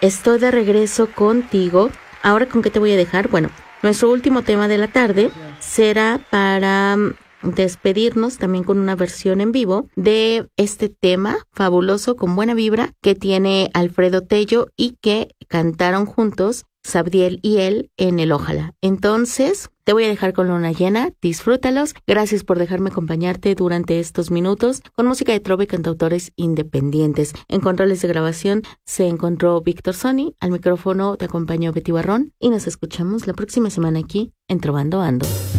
Estoy de regreso contigo. Ahora, ¿con qué te voy a dejar? Bueno, nuestro último tema de la tarde será para despedirnos también con una versión en vivo de este tema fabuloso con buena vibra que tiene Alfredo Tello y que cantaron juntos Sabdiel y él en el Ojalá. Entonces, te voy a dejar con luna llena, disfrútalos. Gracias por dejarme acompañarte durante estos minutos con música de trova y cantautores independientes. En controles de grabación se encontró Víctor Sony, al micrófono te acompañó Betty Barrón y nos escuchamos la próxima semana aquí en Trovando Ando.